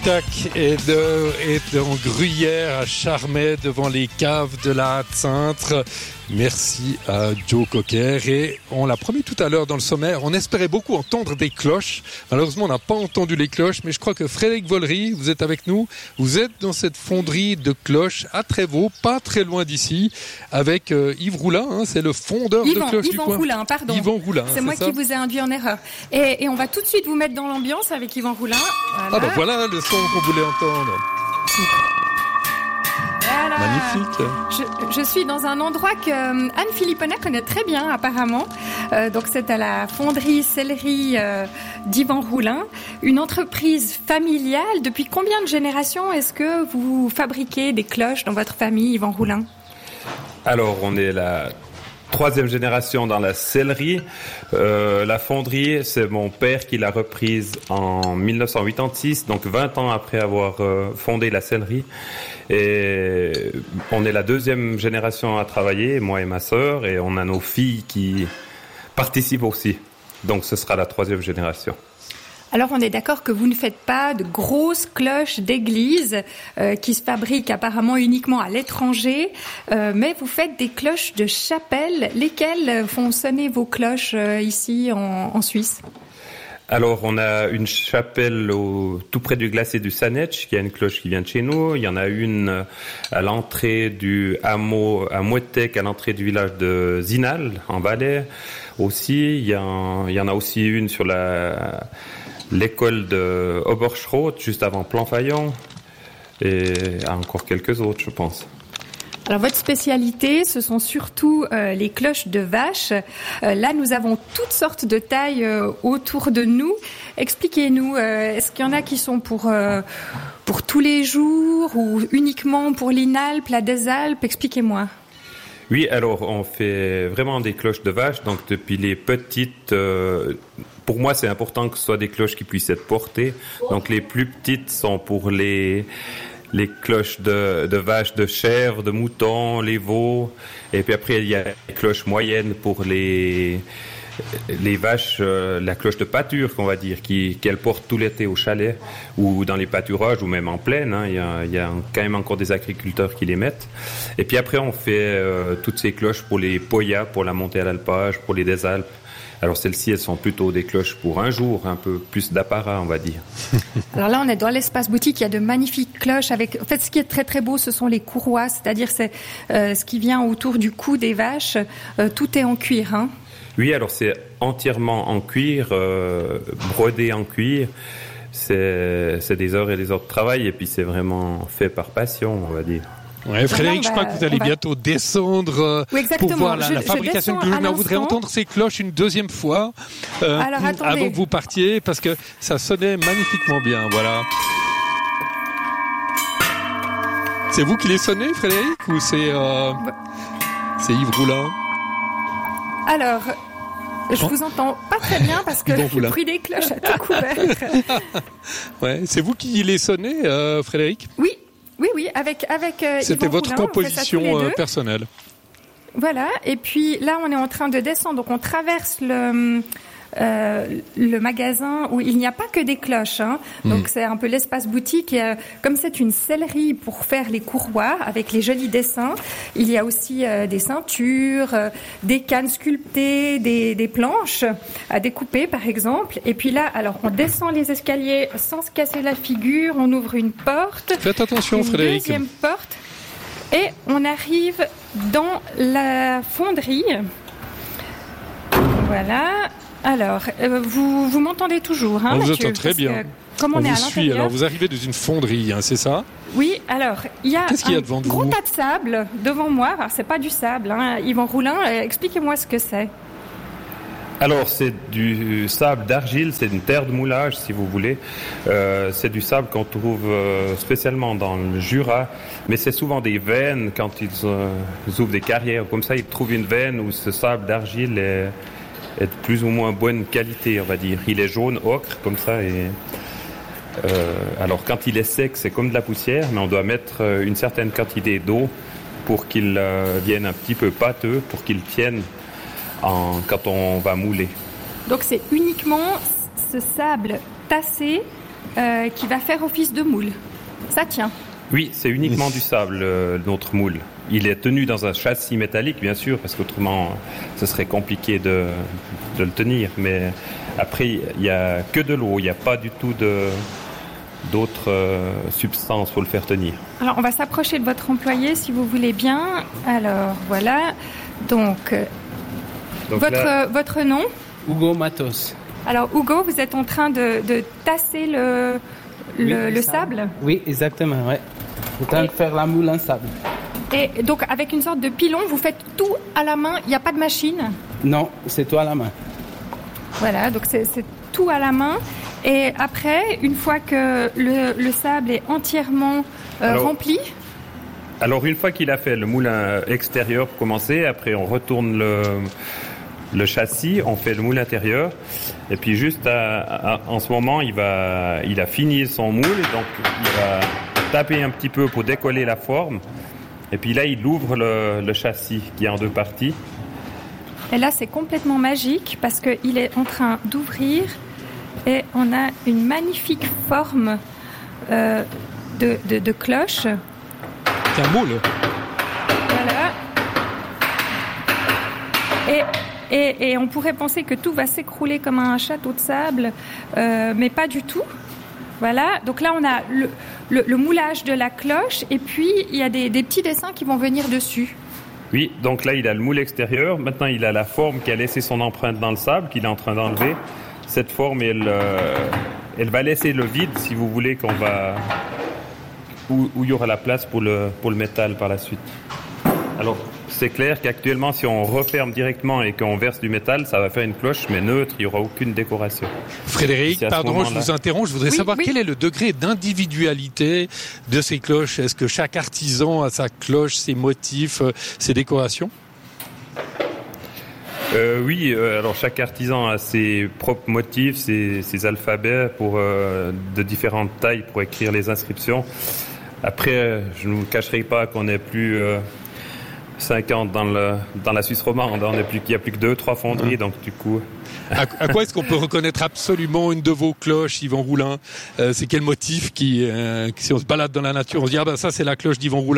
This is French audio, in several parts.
spectacle est en Gruyère à Charmey devant les caves de la Haute-Cintre. Merci à Joe Cocker et on l'a promis tout à l'heure dans le sommaire, on espérait beaucoup entendre des cloches. Malheureusement, on n'a pas entendu les cloches, mais je crois que Frédéric Vollery, vous êtes avec nous. Vous êtes dans cette fonderie de cloches à Trévaux, pas très loin d'ici, avec Yves Roulin, c'est le fondeur de cloches du coin. Yvan Roulin, c'est moi qui vous ai induit en erreur. Et on va tout de suite vous mettre dans l'ambiance avec Yvan Roulin. Voilà. Voilà le son qu'on voulait entendre. Voilà. Magnifique. Je suis dans un endroit que Anne Philipponnet connaît très bien apparemment. Donc c'est à la fonderie sellerie d'Yvan Roulin, une entreprise familiale. Depuis combien de générations est-ce que vous fabriquez des cloches dans votre famille, Yvan Roulin ? Alors on est la 3e génération dans la sellerie. La fonderie, c'est mon père qui l'a reprise en 1986, donc 20 ans après avoir fondé la sellerie. Et on est la 2e génération à travailler, moi et ma sœur, et on a nos filles qui participent aussi. Donc ce sera la 3e génération. Alors on est d'accord que vous ne faites pas de grosses cloches d'église qui se fabriquent apparemment uniquement à l'étranger, mais vous faites des cloches de chapelle. Lesquelles font sonner vos cloches ici en Suisse ? Alors, on a une chapelle tout près du glacier du Sanetch, qui a une cloche qui vient de chez nous. Il y en a une à l'entrée du hameau à Mouetek, à l'entrée du village de Zinal, en Valais. Aussi, il y en a aussi une sur l'école de Oberschroth, juste avant Planfaillon. Et encore quelques autres, je pense. Alors votre spécialité, ce sont surtout les cloches de vache. Là, nous avons toutes sortes de tailles autour de nous. Expliquez-nous, est-ce qu'il y en a qui sont pour tous les jours ou uniquement pour l'Inalpe, la des Alpes ? Expliquez-moi. Oui, alors on fait vraiment des cloches de vache. Donc depuis les petites, pour moi c'est important que ce soit des cloches qui puissent être portées. Donc les plus petites sont pour les cloches de vaches, de chèvres, de moutons, les veaux. Et puis après, il y a les cloches moyennes pour les vaches, la cloche de pâture, qu'on va dire, qu'elles portent tout l'été au chalet ou dans les pâturages ou même en plaine. Hein. Il y a quand même encore des agriculteurs qui les mettent. Et puis après, on fait toutes ces cloches pour les poyas, pour la montée à l'alpage, pour les des Alpes. Alors celles-ci, elles sont plutôt des cloches pour un jour, un peu plus d'apparat, on va dire. Alors là, on est dans l'espace boutique, il y a de magnifiques cloches avec... En fait, ce qui est très très beau, ce sont les courroies, c'est-à-dire c'est ce qui vient autour du cou des vaches. Tout est en cuir, hein. Oui, alors c'est entièrement en cuir, brodé en cuir. C'est des heures et des heures de travail, et puis c'est vraiment fait par passion, on va dire. Ouais, Frédéric, je crois que vous allez bientôt descendre pour voir la fabrication de cloches. Mais on voudrait entendre ces cloches une deuxième fois avant que vous partiez, parce que ça sonnait magnifiquement bien. Voilà. C'est vous qui les sonnez, Frédéric, ou c'est Yves Roulin ? Alors, je vous entends pas très bien parce que le bruit des cloches a tout couvert. Ouais, c'est vous qui les sonnez, Frédéric ? Oui, avec C'était Yvan votre Roulin, composition personnelle. Voilà, et puis là, on est en train de descendre, donc on traverse le magasin où il n'y a pas que des cloches, hein. Donc c'est un peu l'espace boutique. Et, comme c'est une sellerie pour faire les courroies avec les jolis dessins, il y a aussi des ceintures, des cannes sculptées, des planches à découper par exemple. Et puis là, alors on descend les escaliers sans se casser la figure, on ouvre une porte. Faites attention, Frédéric. Deuxième porte. Et on arrive dans la fonderie. Voilà. Alors, vous m'entendez toujours, hein, on vous Mathieu, entend très bien. Comme on est à vous suit. Alors, vous arrivez dans une fonderie, hein, c'est ça ? Oui, alors, il y a un gros tas de sable devant moi. Alors, c'est pas du sable, hein. Yvan Roulin, expliquez-moi ce que c'est. Alors, c'est du sable d'argile, c'est une terre de moulage, si vous voulez. C'est du sable qu'on trouve spécialement dans le Jura, mais c'est souvent des veines. Quand ils ouvrent des carrières comme ça, ils trouvent une veine où ce sable d'argile est de plus ou moins bonne qualité, on va dire. Il est jaune, ocre, comme ça. Et alors, quand il est sec, c'est comme de la poussière, mais on doit mettre une certaine quantité d'eau pour qu'il vienne un petit peu pâteux, pour qu'il tienne quand on va mouler. Donc, c'est uniquement ce sable tassé qui va faire office de moule. Ça tient. Oui, c'est uniquement du sable, notre moule. Il est tenu dans un châssis métallique, bien sûr, parce qu'autrement, ce serait compliqué de le tenir. Mais après, il n'y a que de l'eau, il n'y a pas du tout d'autres substances pour le faire tenir. Alors, on va s'approcher de votre employé, si vous voulez bien. Alors, voilà. Donc votre nom ? Hugo Matos. Alors, Hugo, vous êtes en train de tasser le sable ? Oui, exactement, ouais. En train de faire la moule en sable. Et donc, avec une sorte de pilon, vous faites tout à la main, il n'y a pas de machine ? Non, c'est tout à la main. Voilà, donc c'est tout à la main. Et après, une fois que le sable est entièrement rempli... Alors, une fois qu'il a fait le moulin extérieur pour commencer, après on retourne le châssis, on fait le moule intérieur. Et puis juste en ce moment, il a fini son moule, donc il va taper un petit peu pour décoller la forme. Et puis là, il ouvre le châssis qui est en deux parties. Et là, c'est complètement magique parce qu'il est en train d'ouvrir et on a une magnifique forme de cloche. C'est un moule. Voilà. Et on pourrait penser que tout va s'écrouler comme un château de sable, mais pas du tout. Voilà, donc là on a le moulage de la cloche et puis il y a des petits dessins qui vont venir dessus. Oui, donc là il a le moule extérieur, maintenant il a la forme qui a laissé son empreinte dans le sable, qu'il est en train d'enlever. Cette forme, elle va laisser le vide, si vous voulez, où il y aura la place pour le métal par la suite. Alors, c'est clair qu'actuellement, si on referme directement et qu'on verse du métal, ça va faire une cloche, mais neutre, il n'y aura aucune décoration. Frédéric, pardon, je vous interromps. Je voudrais savoir quel est le degré d'individualité de ces cloches. Est-ce que chaque artisan a sa cloche, ses motifs, ses décorations ? Oui, alors chaque artisan a ses propres motifs, ses alphabets de différentes tailles pour écrire les inscriptions. Après, je ne vous cacherai pas qu'on n'est plus 50 dans la Suisse romande. Il n'y a plus que 2-3 fonderies, donc du coup... À quoi est-ce qu'on peut reconnaître absolument une de vos cloches, Yvan Roulin ? C'est quel motif si on se balade dans la nature, on se dit « Ah ben ça, c'est la cloche d'Yvan Roulin ».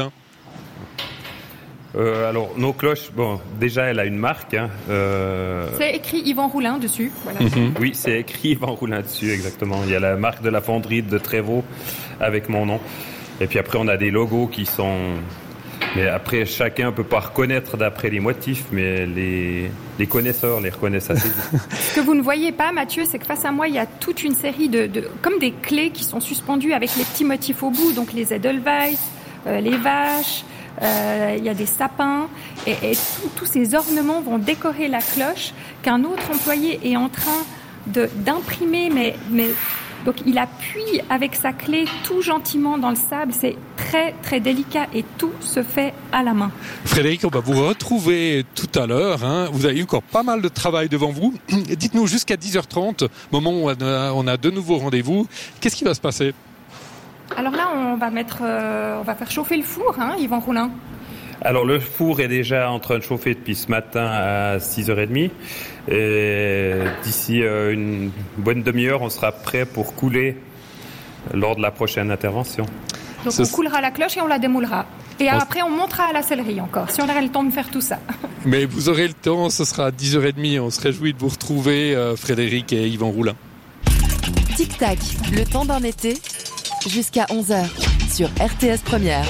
Alors, nos cloches, déjà, elle a une marque. C'est écrit Yvan Roulin dessus. Voilà. Oui, c'est écrit Yvan Roulin dessus, exactement. Il y a la marque de la fonderie de Trévaux avec mon nom. Et puis après, on a des logos qui sont... Mais après, chacun peut pas reconnaître d'après les motifs, mais les connaisseurs les reconnaissent assez vite. Ce que vous ne voyez pas, Mathieu, c'est que face à moi, il y a toute une série comme des clés qui sont suspendues avec les petits motifs au bout. Donc les Edelweiss, les vaches... il y a des sapins et tous ces ornements vont décorer la cloche qu'un autre employé est en train d'imprimer, mais donc il appuie avec sa clé tout gentiment dans le sable. C'est très très délicat et tout se fait à la main. Frédéric, on va vous retrouver tout à l'heure. Vous avez encore pas mal de travail devant vous. Dites-nous jusqu'à 10h30, moment où on a de nouveaux rendez-vous. Qu'est-ce qui va se passer ? Alors là, on va faire chauffer le four, Yvan Roulin. Alors le four est déjà en train de chauffer depuis ce matin à 6h30. Et d'ici une bonne demi-heure, on sera prêt pour couler lors de la prochaine intervention. Donc on coulera la cloche et on la démoulera. Et après, on montera à la sellerie encore, si on aura le temps de faire tout ça. Mais vous aurez le temps, ce sera à 10h30. On se réjouit de vous retrouver, Frédéric et Yvan Roulin. Tic-tac, le temps d'un été... jusqu'à 11h sur RTS Première.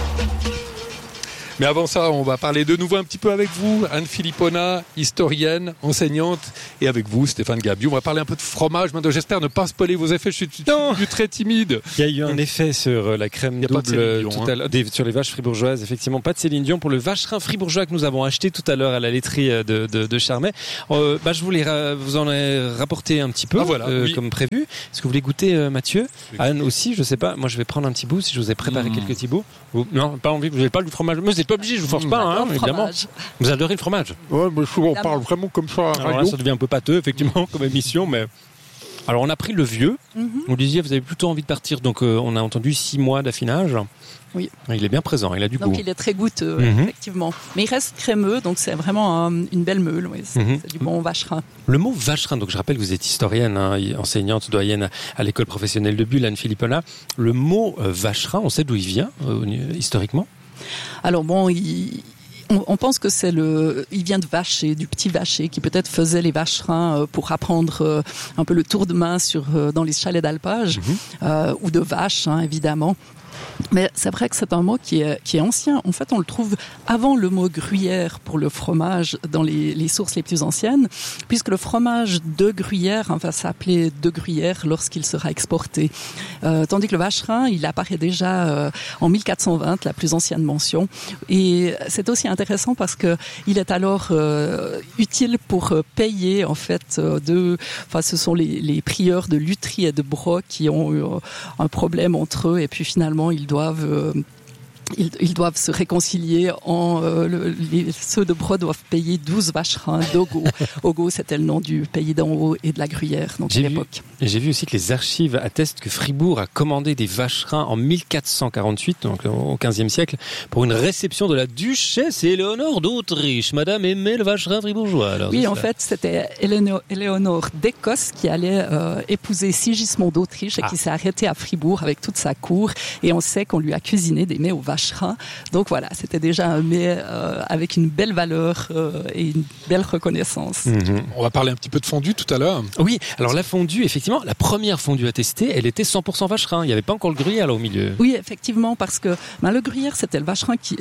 Mais avant ça, on va parler de nouveau un petit peu avec vous, Anne Philippona, historienne, enseignante, et avec vous, Stéphane Gabiou. On va parler un peu de fromage. Maintenant, j'espère ne pas spoiler vos effets. Je suis très timide. Il y a eu un effet sur la crème double tout à l'heure, sur les vaches fribourgeoises. Effectivement, pas de Céline Dion pour le vacherin fribourgeois que nous avons acheté tout à l'heure à la laiterie de Charmey. Je voulais vous en rapporter un petit peu, comme prévu. Est-ce que vous voulez goûter, Mathieu? Anne aussi, je sais pas. Moi, je vais prendre un petit bout si je vous ai préparé quelques petits bouts. Non, pas envie. Vous n'avez pas du fromage. Moi, pas obligé, je vous force pas, évidemment. Vous adorez le fromage? Ouais, mais souvent on parle vraiment comme ça à la radio. Alors là, ça devient un peu pâteux, effectivement, comme émission, mais Alors on a pris le vieux. Vous disiez, vous avez plutôt envie de partir, donc on a entendu 6 mois d'affinage. Oui. Il est bien présent, il a du goût. Donc il est très goûteux, effectivement. Mais il reste crémeux, donc c'est vraiment une belle meule. Oui. C'est du bon vacherin. Le mot vacherin, donc je rappelle que vous êtes historienne, enseignante, doyenne à l'école professionnelle de Bulle, Anne Philippona. Le mot vacherin, on sait d'où il vient, historiquement ? Alors bon, on pense que il vient de Vacher, du petit Vacher, qui peut-être faisait les vacherins pour apprendre un peu le tour de main dans les chalets d'alpage, ou de vaches, évidemment. Mais c'est vrai que c'est un mot qui est ancien. En fait, on le trouve avant le mot gruyère pour le fromage dans les sources les plus anciennes, puisque le fromage de gruyère va s'appeler de gruyère lorsqu'il sera exporté. Tandis que le vacherin, il apparaît déjà en 1420, la plus ancienne mention. Et c'est aussi intéressant parce que il est alors utile pour payer, en fait, ce sont les prieurs de Lutry et de Broc qui ont eu un problème entre eux, et puis finalement ils doivent se réconcilier ceux de Broc doivent payer 12 vacherins d'Ogo. Ogo, c'était le nom du pays d'en haut et de la gruyère, donc à l'époque. J'ai vu aussi que les archives attestent que Fribourg a commandé des vacherins en 1448, donc au XVe siècle, pour une réception de la duchesse Éléonore d'Autriche. Madame aimait le vacherin fribourgeois. Alors, oui, en fait, c'était Éléonore d'Écosse qui allait épouser Sigismond d'Autriche et qui s'est arrêtée à Fribourg avec toute sa cour. Et on sait qu'on lui a cuisiné des mets au vacherin. Donc voilà, c'était déjà un mets avec une belle valeur et une belle reconnaissance. On va parler un petit peu de fondue tout à l'heure. Oui, alors la fondue, effectivement, la première fondue à tester, elle était 100% vacherin. Il n'y avait pas encore le gruyère là au milieu. Oui, effectivement, parce que le gruyère, c'était le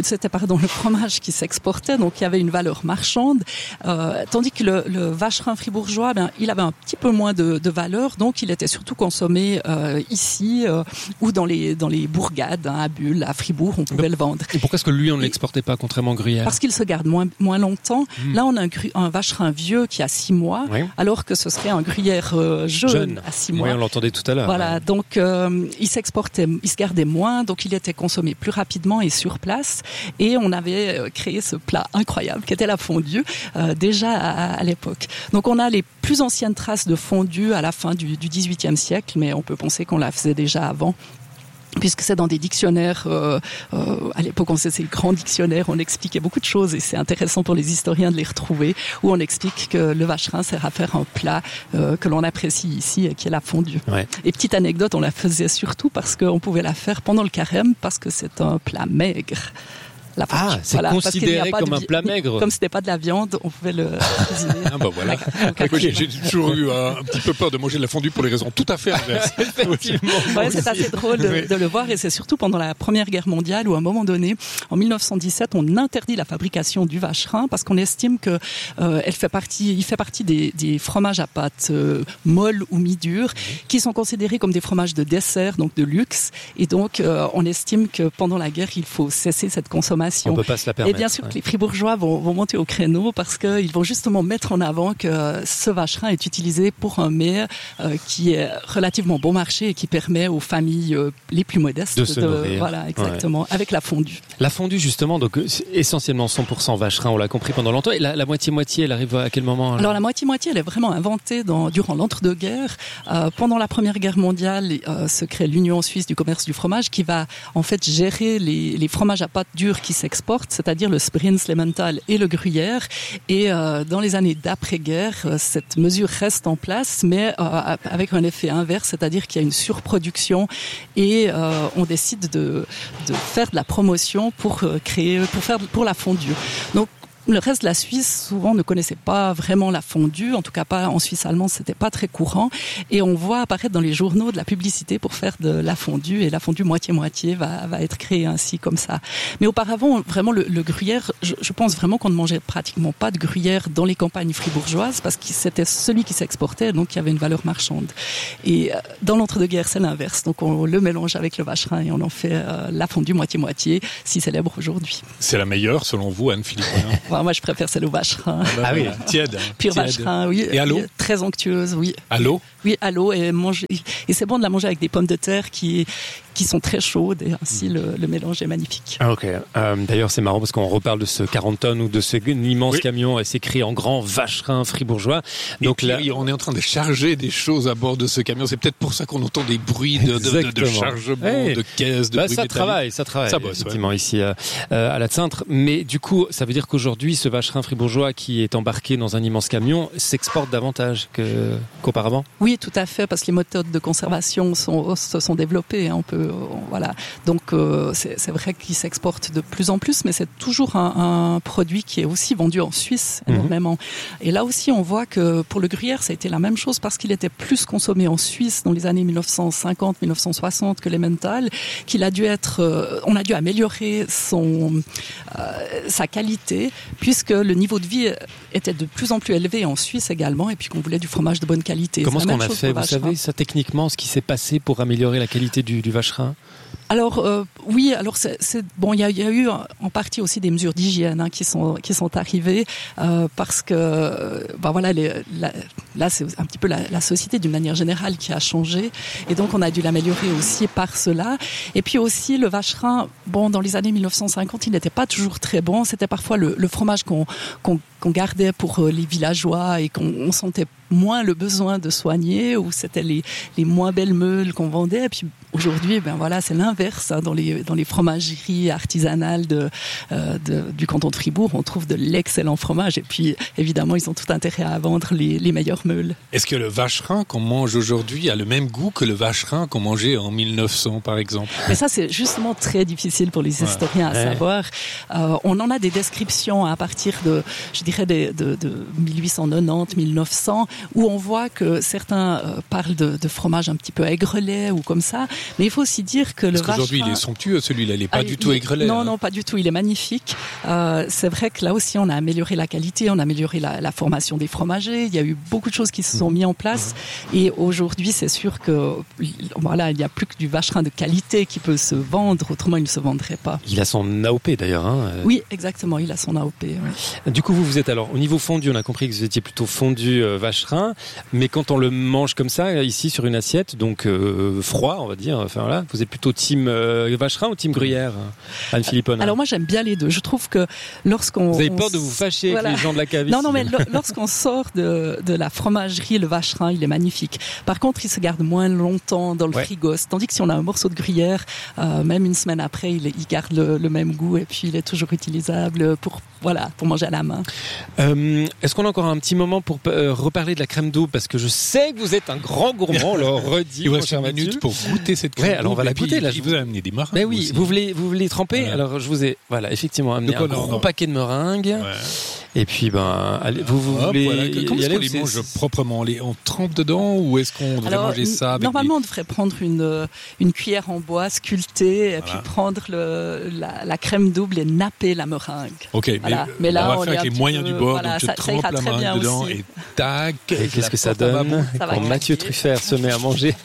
fromage qui s'exportait, donc il y avait une valeur marchande, tandis que le vacherin fribourgeois, il avait un petit peu moins de valeur, donc il était surtout consommé ici ou dans les bourgades, à Bulle, à Fribourg, on pouvait le vendre. Et pourquoi est-ce que lui, on ne l'exportait pas, contrairement au gruyère ? Parce qu'il se garde moins longtemps. Là, on a un vacherin vieux qui a 6 mois, alors que ce serait un gruyère jeune à 6 mois. Oui, on l'entendait tout à l'heure. Voilà, donc il se gardait moins, donc il était consommé plus rapidement et sur place. Et on avait créé ce plat incroyable qui était la fondue, déjà à l'époque. Donc on a les plus anciennes traces de fondue à la fin du XVIIIe siècle, mais on peut penser qu'on la faisait déjà avant. Puisque c'est dans des dictionnaires, à l'époque on faisait ces grands dictionnaires, on expliquait beaucoup de choses et c'est intéressant pour les historiens de les retrouver, où on explique que le vacherin sert à faire un plat que l'on apprécie ici, qui est la fondue. Ouais. Et petite anecdote, on la faisait surtout parce qu'on pouvait la faire pendant le carême, parce que c'est un plat maigre. C'est considéré comme un plat maigre. Comme c'était pas de la viande, on pouvait le cuisiner. Voilà. J'ai toujours eu un petit peu peur de manger de la fondue pour les raisons tout à fait inverses. Effectivement. C'est assez drôle de le voir, et c'est surtout pendant la Première Guerre mondiale où à un moment donné, en 1917, on interdit la fabrication du vacherin parce qu'on estime que il fait partie des fromages à pâte molle ou mi-dure qui sont considérés comme des fromages de dessert, donc de luxe, et donc on estime que pendant la guerre, il faut cesser cette consommation. On peut pas se la permettre. Et bien sûr que les fribourgeois vont monter au créneau parce qu'ils vont justement mettre en avant que ce vacherin est utilisé pour un mets qui est relativement bon marché et qui permet aux familles les plus modestes de se nourrir. Voilà, exactement, avec la fondue. La fondue, justement, donc essentiellement 100% vacherin, on l'a compris pendant longtemps. Et la moitié-moitié, elle arrive à quel moment ? Alors la moitié-moitié, elle est vraiment inventée durant l'entre-deux-guerres. Pendant la Première Guerre mondiale, se crée l'Union suisse du commerce du fromage qui va en fait gérer les fromages à pâte dure qui s'exportent, c'est-à-dire le Sprins, l'Emmental et le gruyère. Et dans les années d'après-guerre, cette mesure reste en place, mais avec un effet inverse, c'est-à-dire qu'il y a une surproduction et on décide de faire de la promotion pour la fondue. Donc le reste de la Suisse, souvent, ne connaissait pas vraiment la fondue. En tout cas, pas en Suisse allemande, c'était pas très courant. Et on voit apparaître dans les journaux de la publicité pour faire de la fondue. Et la fondue moitié-moitié va être créée ainsi, comme ça. Mais auparavant, vraiment, le gruyère, je pense vraiment qu'on ne mangeait pratiquement pas de gruyère dans les campagnes fribourgeoises parce que c'était celui qui s'exportait, donc il y avait une valeur marchande. Et dans l'entre-deux-guerres, c'est l'inverse. Donc on le mélange avec le vacherin et on en fait la fondue moitié-moitié, si célèbre aujourd'hui. C'est la meilleure, selon vous, Anne Philippona? Moi, je préfère celle au vacherin. Ah oui, tiède. Pur vacherin, oui. Et à l'eau? Très onctueuse, oui. À l'eau? Oui, à l'eau. Et c'est bon de la manger avec des pommes de terre qui qui sont très chaudes et ainsi le mélange est magnifique. Ok. D'ailleurs, c'est marrant parce qu'on reparle de ce 40 tonnes ou de ce immense camion et c'est écrit en grand Vacherin fribourgeois. Donc là, on est en train de charger des choses à bord de ce camion. C'est peut-être pour ça qu'on entend des bruits de chargement, de caisses, de bruits métalliques. Ça travaille. Effectivement, ici à la Cintre. Mais du coup, ça veut dire qu'aujourd'hui, ce Vacherin fribourgeois qui est embarqué dans un immense camion s'exporte davantage qu'auparavant. Oui, tout à fait, parce que les méthodes de conservation se sont développées. Voilà. Donc c'est vrai qu'il s'exporte de plus en plus, mais c'est toujours un produit qui est aussi vendu en Suisse énormément. Et là aussi, on voit que pour le gruyère, ça a été la même chose parce qu'il était plus consommé en Suisse dans les années 1950-1960 que l'emmental, on a dû améliorer sa qualité puisque le niveau de vie était de plus en plus élevé en Suisse également et puis qu'on voulait du fromage de bonne qualité. Comment est-ce qu'on a fait, vous savez, ça techniquement, ce qui s'est passé pour améliorer la qualité du Vacherin? Alors oui, alors c'est bon. Il y a eu en partie aussi des mesures d'hygiène qui sont arrivées parce que voilà, là c'est un petit peu la société d'une manière générale qui a changé et donc on a dû l'améliorer aussi par cela. Et puis aussi le Vacherin, dans les années 1950, il n'était pas toujours très bon. C'était parfois le fromage qu'on gardait pour les villageois et qu'on sentait moins le besoin de soigner, ou c'était les moins belles meules qu'on vendait. Et puis aujourd'hui, voilà, c'est l'inverse. Dans les fromageries artisanales du canton de Fribourg, on trouve de l'excellent fromage. Et puis évidemment, ils ont tout intérêt à vendre les meilleures meules. Est-ce que le Vacherin qu'on mange aujourd'hui a le même goût que le Vacherin qu'on mangeait en 1900, par exemple? Mais ça, c'est justement très difficile pour les historiens à savoir. On en a des descriptions à partir de 1890, 1900, où on voit que certains parlent de fromage un petit peu aigrelet ou comme ça. Mais il faut aussi dire que le Vacherin... Parce qu'aujourd'hui, il est somptueux, celui-là. Il n'est pas du tout aigrelet. Non, pas du tout. Il est magnifique. C'est vrai que là aussi, on a amélioré la qualité, on a amélioré la formation des fromagers. Il y a eu beaucoup de choses qui se sont mises en place. Et aujourd'hui, c'est sûr que voilà, il n'y a plus que du Vacherin de qualité qui peut se vendre. Autrement, il ne se vendrait pas. Il a son AOP d'ailleurs. Oui, exactement. Il a son AOP. Oui. Du coup, vous êtes alors au niveau fondu. On a compris que vous étiez plutôt fondu Vacherin, mais quand on le mange comme ça ici sur une assiette, donc froid, on va dire. Enfin voilà, vous êtes plutôt team Vacherin ou team Gruyère, Anne Philippon? Alors moi, j'aime bien les deux. Je trouve que lorsqu'on... Vous avez peur de vous fâcher avec les gens de la cave? Non, mais lorsqu'on sort de la fromagerie, le Vacherin, il est magnifique. Par contre, il se garde moins longtemps dans le frigo. Tandis que si on a un morceau de Gruyère, même une semaine après, il garde le même goût et puis il est toujours utilisable pour manger à la main. Est-ce qu'on a encore un petit moment pour reparler de la crème double? Parce que je sais que vous êtes un grand gourmand, on le redit. Il vous reste 1 minute pour goûter cette crème double. Alors on va la goûter. Là, je vous ai amené des meringues. Mais oui, aussi. vous voulez tremper? Voilà. Alors je vous ai effectivement amené un gros paquet de meringues. Ouais. Et puis allez, vous voulez comment est-ce qu'on les mange proprement? On trempe dedans ou est-ce qu'on devrait manger ça avec normalement on devrait prendre une cuillère en bois sculptée et puis prendre la crème double et napper la meringue. Ok, voilà. mais là on va faire avec les moyens du bord, donc je trempe la meringue dedans aussi. Et tac. Et qu'est-ce que ça donne quand Mathieu Truffert se met à manger?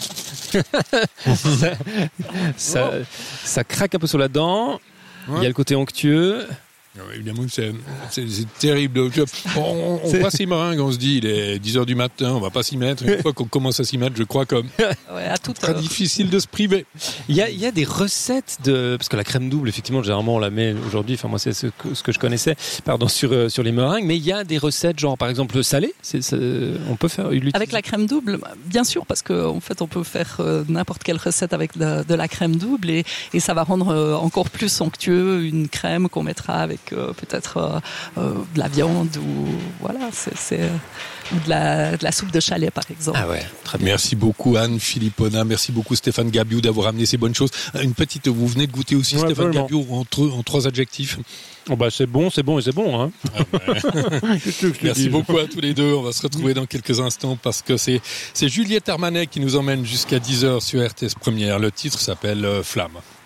ça craque un peu sur la dent. Il y a le côté onctueux. Évidemment, c'est terrible. On voit ces meringues, on se dit, il est 10h du matin, on va pas s'y mettre. Une fois qu'on commence à s'y mettre, je crois comme c'est très difficile de se priver. Il y a des recettes parce que la crème double, effectivement, généralement, on la met aujourd'hui, enfin, moi, c'est ce que je connaissais, sur les meringues, mais il y a des recettes, genre, par exemple, salées, on peut faire avec la crème double, bien sûr, parce qu'en fait, on peut faire n'importe quelle recette avec de la crème double et ça va rendre encore plus onctueux une crème qu'on mettra avec peut-être de la viande ou voilà, ou de la soupe de chalet par exemple. Ah ouais, très bien. Merci beaucoup Anne Philippona, merci beaucoup Stéphane Gabiou d'avoir amené ces bonnes choses. Vous venez de goûter aussi Stéphane Gabiou en 3 adjectifs. Oh c'est bon. Hein. Merci beaucoup à tous les deux. On va se retrouver dans quelques instants parce que c'est Juliette Armanet qui nous emmène jusqu'à 10h sur RTS Première. Le titre s'appelle Flamme.